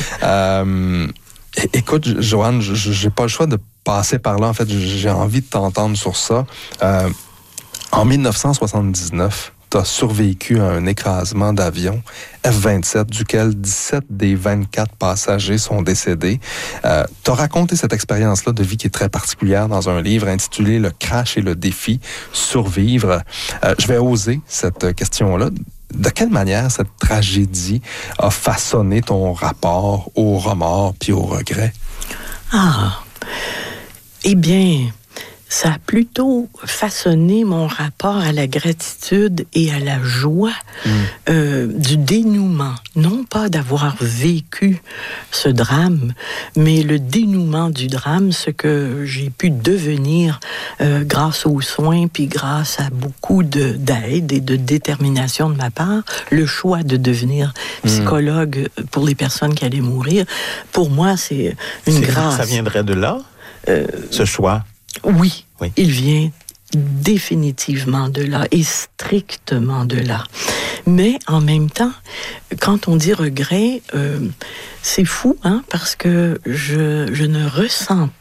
Écoute, Joanne, j'ai pas le choix de passer par là. En fait, j'ai envie de t'entendre sur ça. En 1979, tu as survécu à un écrasement d'avion F-27, duquel 17 des 24 passagers sont décédés. Tu as raconté cette expérience-là de vie qui est très particulière dans un livre intitulé « Le crash et le défi, survivre ». Je vais oser cette question-là. De quelle manière cette tragédie a façonné ton rapport au remords puis au regret? Eh bien, ça a plutôt façonné mon rapport à la gratitude et à la joie du dénouement. Non pas d'avoir vécu ce drame, mais le dénouement du drame, ce que j'ai pu devenir grâce aux soins, puis grâce à beaucoup d'aide et de détermination de ma part, le choix de devenir psychologue pour les personnes qui allaient mourir. Pour moi, c'est une grâce. Ça viendrait de là, ce choix? Oui, il vient définitivement de là et strictement de là. Mais en même temps, quand on dit regret, c'est fou, hein, parce que je ne ressens pas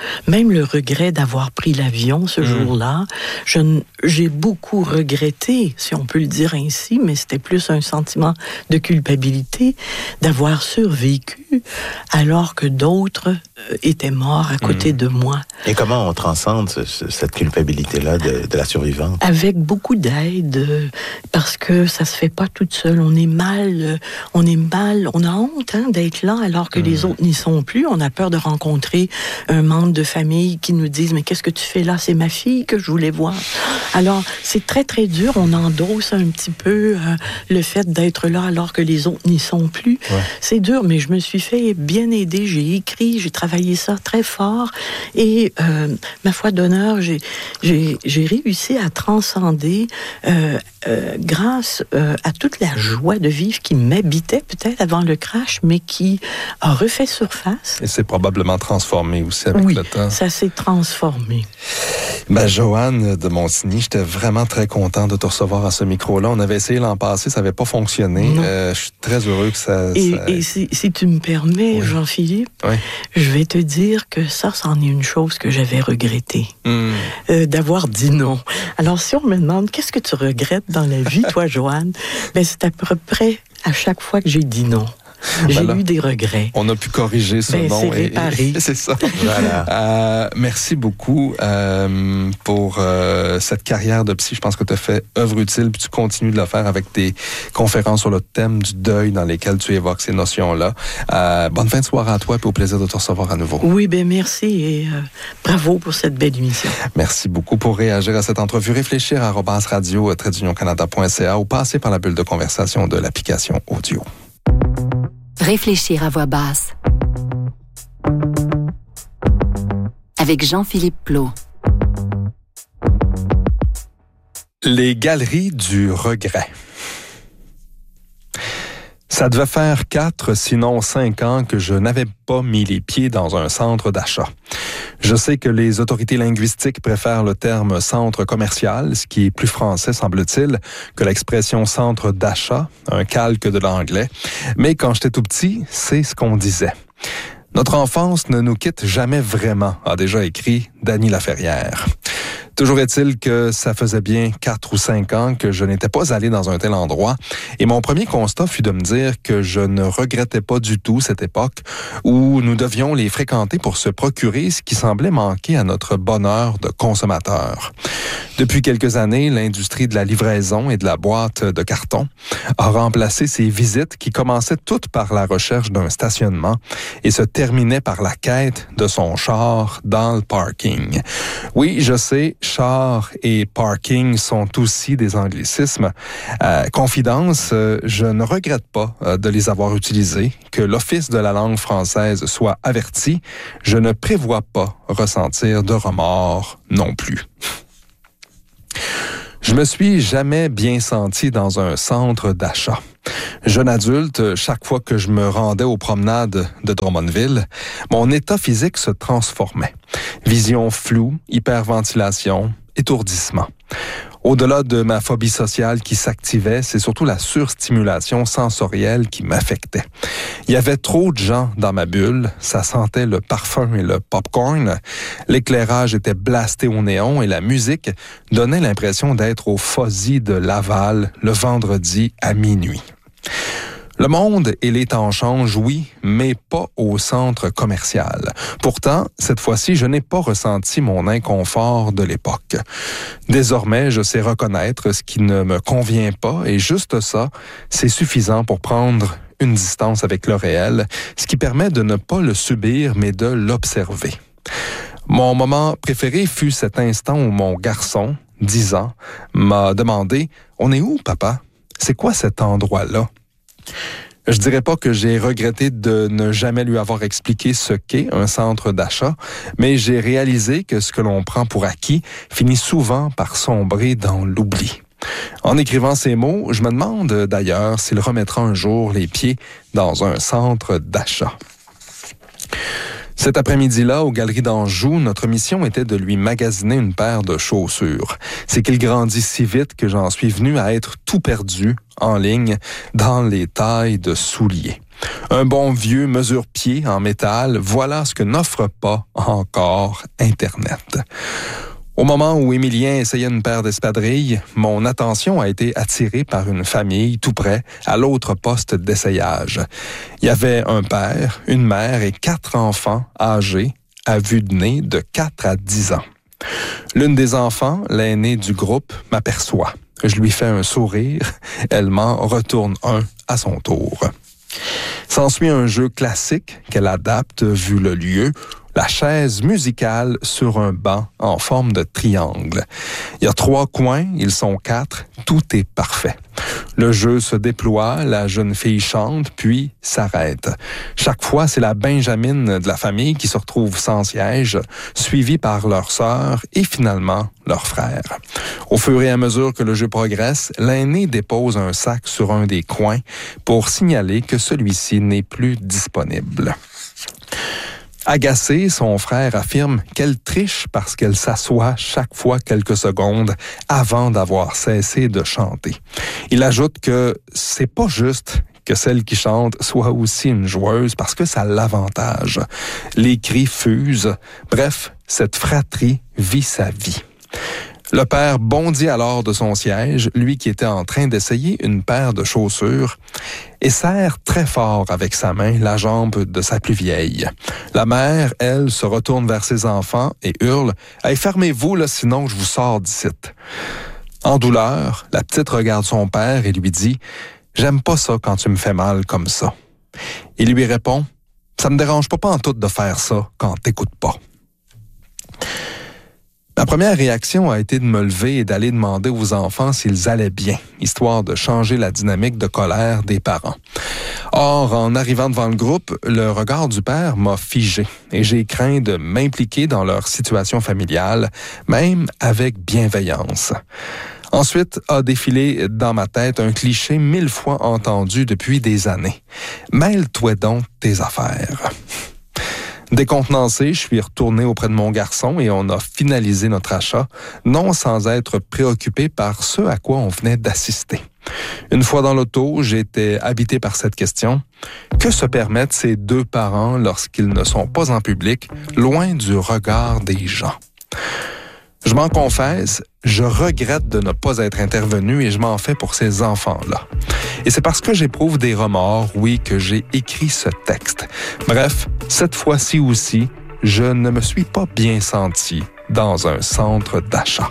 Même le regret d'avoir pris l'avion ce jour-là, j'ai beaucoup regretté, si on peut le dire ainsi, mais c'était plus un sentiment de culpabilité d'avoir survécu alors que d'autres étaient morts à côté de moi. Et comment on transcende cette culpabilité-là de la survivante? Avec beaucoup d'aide, parce que ça se fait pas toute seule. On est mal, on a honte d'être là alors que les autres n'y sont plus. On a peur de rencontrer un membre de famille qui nous dise « Mais qu'est-ce que tu fais là? C'est ma fille que je voulais voir. » Alors, c'est très, très dur. On endosse un petit peu le fait d'être là alors que les autres n'y sont plus. Ouais. C'est dur, mais je me suis fait bien aider. J'ai écrit, j'ai travaillé ça très fort. Et ma foi d'honneur, j'ai réussi à transcender grâce à toute la joie de vivre qui m'habitait peut-être avant le crash, mais qui a refait surface. Et c'est probablement transformé aussi avec le temps. Oui, ça s'est transformé. Ben, Joanne de Montigny, j'étais vraiment très content de te recevoir à ce micro-là. On avait essayé l'an passé, ça n'avait pas fonctionné. Je suis très heureux que ça... Et si tu me permets, Jean-Philippe, je vais te dire que ça, c'en est une chose que j'avais regrettée. D'avoir dit non. Alors, si on me demande, qu'est-ce que tu regrettes dans la vie, toi, Joanne? Ben, c'est à peu près à chaque fois que j'ai dit non. J'ai eu des regrets. On a pu corriger ce nom. C'est réparé. C'est ça. Voilà. Merci beaucoup pour cette carrière de psy. Je pense que tu as fait œuvre utile, puis tu continues de le faire avec tes conférences sur le thème du deuil dans lesquelles tu évoques ces notions-là. Bonne fin de soirée à toi, puis au plaisir de te recevoir à nouveau. Oui, bien merci et bravo pour cette belle émission. Merci beaucoup. Pour réagir à cette entrevue, réfléchir à @radio-canada.ca ou passer par la bulle de conversation de l'application audio. Réfléchir à voix basse. Avec Jean-Philippe Plot. Les galeries du regret. Ça devait faire 4, sinon 5 ans que je n'avais pas mis les pieds dans un centre d'achat. Je sais que les autorités linguistiques préfèrent le terme centre commercial, ce qui est plus français, semble-t-il, que l'expression centre d'achat, un calque de l'anglais. Mais quand j'étais tout petit, c'est ce qu'on disait. Notre enfance ne nous quitte jamais vraiment, a déjà écrit Dany Laferrière. Toujours est-il que ça faisait bien 4 ou 5 ans que je n'étais pas allé dans un tel endroit et mon premier constat fut de me dire que je ne regrettais pas du tout cette époque où nous devions les fréquenter pour se procurer ce qui semblait manquer à notre bonheur de consommateur. Depuis quelques années, l'industrie de la livraison et de la boîte de carton a remplacé ces visites qui commençaient toutes par la recherche d'un stationnement et se terminaient par la quête de son char dans le parking. Oui, je sais, char et parking sont aussi des anglicismes. Confidence, je ne regrette pas de les avoir utilisés. Que l'Office de la langue française soit averti, je ne prévois pas ressentir de remords non plus. Je me suis jamais bien senti dans un centre d'achat. Jeune adulte, chaque fois que je me rendais aux promenades de Drummondville, mon état physique se transformait. Vision floue, hyperventilation, étourdissement. Au-delà de ma phobie sociale qui s'activait, c'est surtout la surstimulation sensorielle qui m'affectait. Il y avait trop de gens dans ma bulle, ça sentait le parfum et le popcorn, l'éclairage était blasté au néon et la musique donnait l'impression d'être au Fuzzy de Laval le vendredi à minuit. Le monde et les temps changent, oui, mais pas au centre commercial. Pourtant, cette fois-ci, je n'ai pas ressenti mon inconfort de l'époque. Désormais, je sais reconnaître ce qui ne me convient pas et juste ça, c'est suffisant pour prendre une distance avec le réel, ce qui permet de ne pas le subir, mais de l'observer. Mon moment préféré fut cet instant où mon garçon, 10 ans, m'a demandé « On est où, papa? C'est quoi cet endroit-là? » Je dirais pas que j'ai regretté de ne jamais lui avoir expliqué ce qu'est un centre d'achat, mais j'ai réalisé que ce que l'on prend pour acquis finit souvent par sombrer dans l'oubli. En écrivant ces mots, je me demande d'ailleurs s'il remettra un jour les pieds dans un centre d'achat. Cet après-midi-là, aux Galeries d'Anjou, notre mission était de lui magasiner une paire de chaussures. C'est qu'il grandit si vite que j'en suis venu à être tout perdu en ligne dans les tailles de souliers. Un bon vieux mesure-pied en métal, voilà ce que n'offre pas encore Internet. Au moment où Émilien essayait une paire d'espadrilles, mon attention a été attirée par une famille tout près, à l'autre poste d'essayage. Il y avait un père, une mère et 4 enfants âgés, à vue de nez, de 4 à 10 ans. L'une des enfants, l'aînée du groupe, m'aperçoit. Je lui fais un sourire, elle m'en retourne un à son tour. S'ensuit un jeu classique qu'elle adapte vu le lieu, la chaise musicale sur un banc en forme de triangle. Il y a 3 coins, ils sont 4, tout est parfait. Le jeu se déploie, la jeune fille chante, puis s'arrête. Chaque fois, c'est la Benjamine de la famille qui se retrouve sans siège, suivie par leur sœur et finalement leur frère. Au fur et à mesure que le jeu progresse, l'aîné dépose un sac sur un des coins pour signaler que celui-ci n'est plus disponible. Agacé, son frère affirme qu'elle triche parce qu'elle s'assoit chaque fois quelques secondes avant d'avoir cessé de chanter. Il ajoute que c'est pas juste que celle qui chante soit aussi une joueuse parce que ça l'avantage. Les cris fusent. Bref, cette fratrie vit sa vie. Le père bondit alors de son siège, lui qui était en train d'essayer une paire de chaussures, et serre très fort avec sa main la jambe de sa plus vieille. La mère, elle, se retourne vers ses enfants et hurle « Hey, fermez-vous, là, sinon je vous sors d'ici. » En douleur, la petite regarde son père et lui dit « J'aime pas ça quand tu me fais mal comme ça. » Il lui répond « Ça me dérange pas pantoute de faire ça quand t'écoutes pas. » Ma première réaction a été de me lever et d'aller demander aux enfants s'ils allaient bien, histoire de changer la dynamique de colère des parents. Or, en arrivant devant le groupe, le regard du père m'a figé et j'ai craint de m'impliquer dans leur situation familiale, même avec bienveillance. Ensuite a défilé dans ma tête un cliché 1000 fois entendu depuis des années. « Mêle-toi donc tes affaires ». Décontenancé, je suis retourné auprès de mon garçon et on a finalisé notre achat, non sans être préoccupé par ce à quoi on venait d'assister. Une fois dans l'auto, j'étais habité par cette question. Que se permettent ces 2 parents lorsqu'ils ne sont pas en public, loin du regard des gens? Je m'en confesse, je regrette de ne pas être intervenu et je m'en fais pour ces enfants-là. Et c'est parce que j'éprouve des remords, oui, que j'ai écrit ce texte. Bref, cette fois-ci aussi, je ne me suis pas bien senti dans un centre d'achat.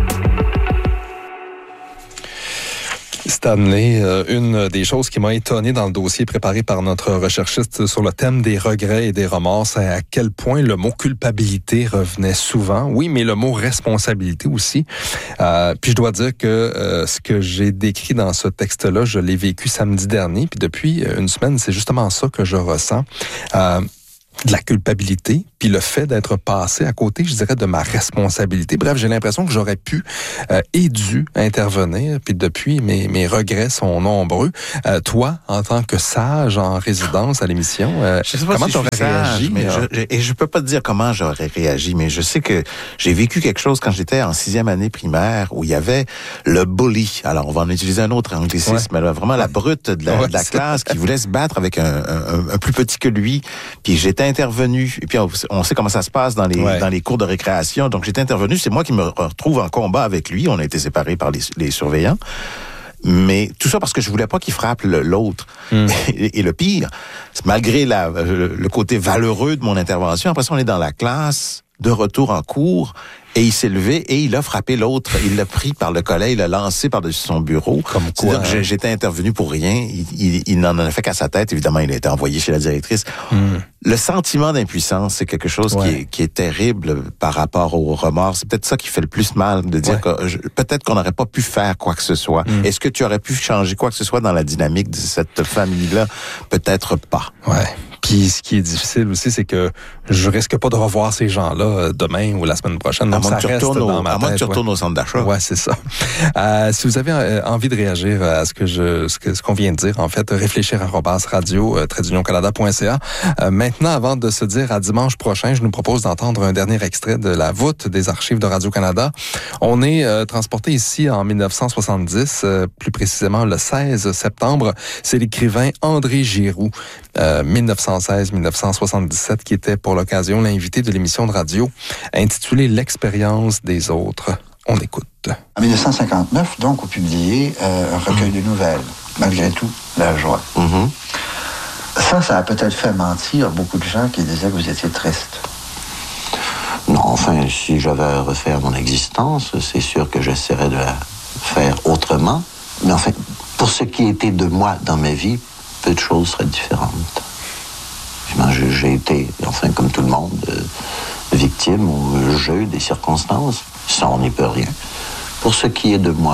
Stanley, une des choses qui m'a étonné dans le dossier préparé par notre recherchiste sur le thème des regrets et des remords, c'est à quel point le mot culpabilité revenait souvent. Oui, mais le mot responsabilité aussi. Puis je dois dire que ce que j'ai décrit dans ce texte-là, je l'ai vécu samedi dernier. Puis depuis une semaine, c'est justement ça que je ressens. De la culpabilité, puis le fait d'être passé à côté, je dirais, de ma responsabilité. Bref, j'ai l'impression que j'aurais pu et dû intervenir, puis depuis, mes regrets sont nombreux. Toi, en tant que sage en résidence à l'émission, comment tu aurais réagi? Je peux pas te dire comment j'aurais réagi, mais je sais que j'ai vécu quelque chose quand j'étais en 6e année primaire, où il y avait le bully. Alors, on va en utiliser un autre anglicisme, mais là, vraiment la brute de la classe qui voulait se battre avec un plus petit que lui, puis j'étais intervenu, et puis on sait comment ça se passe dans les cours de récréation, donc j'étais intervenu, c'est moi qui me retrouve en combat avec lui, on a été séparés par les surveillants, mais tout ça parce que je voulais pas qu'il frappe l'autre. Et le pire, malgré le côté valeureux de mon intervention, après ça on est dans la classe, de retour en cours, et il s'est levé et il a frappé l'autre. Il l'a pris par le collet, il l'a lancé par-dessus son bureau. Comme quoi, c'est-à-dire que j'étais intervenu pour rien. Il n'en a fait qu'à sa tête. Évidemment, il a été envoyé chez la directrice. Le sentiment d'impuissance, c'est quelque chose qui est terrible par rapport au remords. C'est peut-être ça qui fait le plus mal, de dire que peut-être qu'on n'aurait pas pu faire quoi que ce soit. Est-ce que tu aurais pu changer quoi que ce soit dans la dynamique de cette famille-là? Peut-être pas. Ouais. Puis ce qui est difficile aussi, c'est que je risque pas de revoir ces gens-là demain ou la semaine prochaine. Donc, ça reste dans ma tête. À moins que tu retournes au centre d'achat. Ouais, c'est ça. Si vous avez envie de réagir à ce qu'on vient de dire, en fait, réfléchir @radio-canada.ca. Maintenant, avant de se dire à dimanche prochain, je nous propose d'entendre un dernier extrait de la voûte des archives de Radio-Canada. On est transporté ici en 1970, plus précisément le 16 septembre. C'est l'écrivain André Giroux, 1916-1977, qui était pour l'occasion l'invité de l'émission de radio intitulée L'expérience des autres. On écoute. En 1959, donc, vous publiez un recueil de nouvelles, malgré tout, La joie. Ça a peut-être fait mentir beaucoup de gens qui disaient que vous étiez triste. Non, enfin, si j'avais à refaire mon existence, c'est sûr que j'essaierais de la faire autrement. Mais enfin, pour ce qui était de moi dans ma vie, peu de choses seraient différentes. J'ai été, enfin, comme tout le monde, victime au jeu des circonstances. Ça, on n'y peut rien. Pour ce qui est de moi,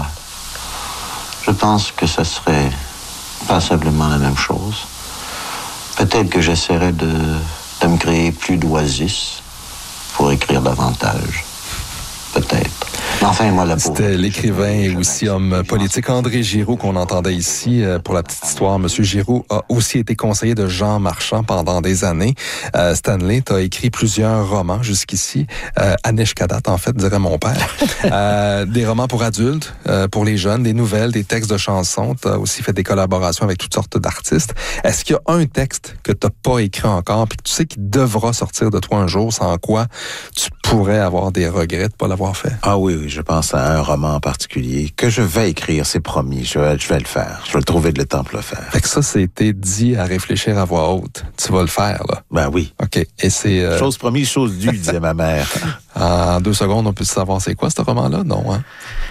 je pense que ça serait passablement la même chose. Peut-être que j'essaierais de me créer plus d'oasis pour écrire davantage. Peut-être. Enfin, moi, c'était l'écrivain et aussi homme politique André Giroux qu'on entendait ici. Pour la petite histoire, M. Giroux a aussi été conseiller de Jean Marchand pendant des années. Stanley, tu as écrit plusieurs romans jusqu'ici. Anish Kadat, en fait, dirait mon père. Des romans pour adultes, pour les jeunes, des nouvelles, des textes de chansons. Tu as aussi fait des collaborations avec toutes sortes d'artistes. Est-ce qu'il y a un texte que tu n'as pas écrit encore puis que tu sais qu'il devra sortir de toi un jour, sans quoi tu pourrais avoir des regrets de ne pas l'avoir fait? Ah oui, je pense à un roman en particulier que je vais écrire, c'est promis. Je vais le faire. Je vais trouver le temps pour le faire. Fait que ça, c'était dit à réfléchir à voix haute. Tu vas le faire, là? Ben oui. OK. Et c'est... Chose promise, chose due, disait ma mère. En 2 secondes, on peut savoir c'est quoi, ce roman-là? Non, hein?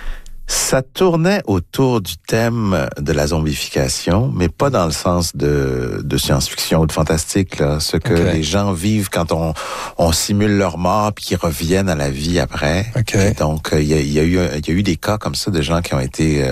Ça tournait autour du thème de la zombification, mais pas dans le sens de science-fiction ou de fantastique, là. Ce que les gens vivent quand on simule leur mort puis qu'ils reviennent à la vie après. Et donc, il y a eu des cas comme ça de gens qui ont été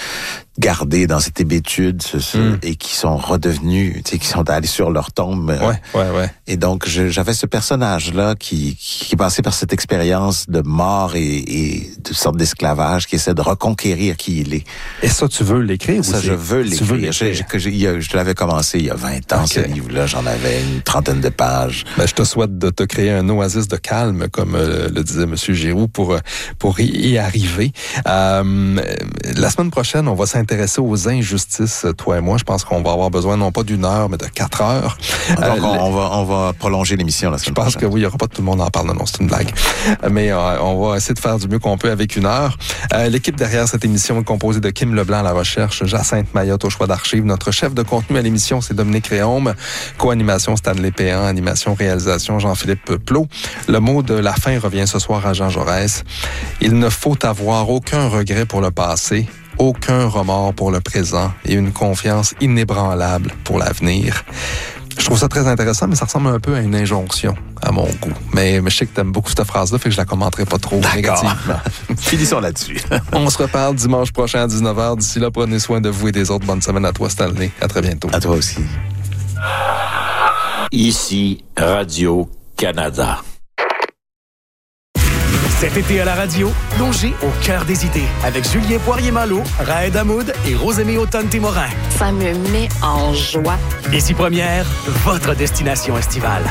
gardés dans cette hébétude et qui sont redevenus, tu sais, qui sont allés sur leur tombe. Ouais. Et donc, j'avais ce personnage-là qui passait par cette expérience de mort et de sorte d'esclavage, qui essaie de reconquérir qui il est. Et ça, tu veux l'écrire? Ça, je veux l'écrire. Je l'avais commencé il y a 20 ans, ce livre-là. J'en avais une 30aine de pages. Ben, je te souhaite de te créer un oasis de calme, comme le disait M. Giroux, pour y arriver. La semaine prochaine, on va s'intéresser aux injustices, toi et moi. Je pense qu'on va avoir besoin non pas d'1 heure, mais de 4 heures. Donc, on va prolonger l'émission la semaine prochaine. Je pense que oui, il n'y aura pas tout le monde en parle. Non, c'est une blague. Mais on va essayer de faire du mieux qu'on peut avec 1 heure. L'équipe derrière cette émission est composée de Kim Leblanc à la recherche, Jacinthe Mayotte au choix d'archives. Notre chef de contenu à l'émission, c'est Dominique Réaume. Co-animation, Stanley Péan. Animation, réalisation, Jean-Philippe Plot. Le mot de la fin revient ce soir à Jean Jaurès. Il ne faut avoir aucun regret pour le passé, aucun remords pour le présent et une confiance inébranlable pour l'avenir. Je trouve ça très intéressant, mais ça ressemble un peu à une injonction, à mon goût. Mais je sais que t'aimes beaucoup cette phrase-là, fait que je la commenterai pas trop négativement. Finissons là-dessus. On se reparle dimanche prochain à 19h. D'ici là, prenez soin de vous et des autres. Bonne semaine à toi, Stanley. À très bientôt. À toi aussi. Ici, Radio-Canada. Cet été à la radio, plongez au cœur des idées avec Julien Poirier-Malo, Raed Hamoud et Rosemée Automne-Témorin. Ça me met en joie. Ici Première, votre destination estivale.